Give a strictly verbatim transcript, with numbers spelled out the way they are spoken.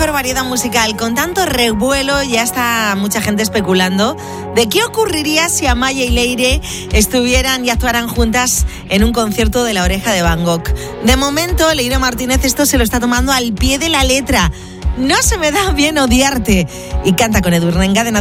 mejor variedad musical. Con tanto revuelo ya está mucha gente especulando de qué ocurriría si Amaya y Leire estuvieran y actuaran juntas en un concierto de La Oreja de Van Gogh. De momento, Leire Martínez esto se lo está tomando al pie de la letra. No se me da bien odiarte. Y canta con Edu Renga de